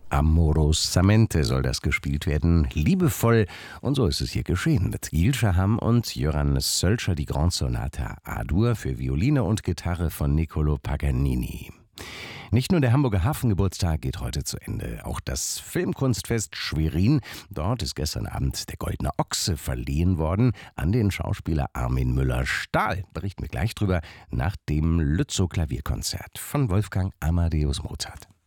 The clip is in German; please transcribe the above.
Amorosamente soll das gespielt werden, liebevoll. Und so ist es hier geschehen mit Gil Shaham und Jöran Sölscher, die Grande Sonata A-Dur für Violine und Gitarre von Niccolò Paganini. Nicht nur der Hamburger Hafengeburtstag geht heute zu Ende, auch das Filmkunstfest Schwerin. Dort ist gestern Abend der Goldene Ochse verliehen worden an den Schauspieler Armin Müller-Stahl. Berichten wir gleich drüber nach dem Lützow Klavierkonzert von Wolfgang Amadeus Mozart.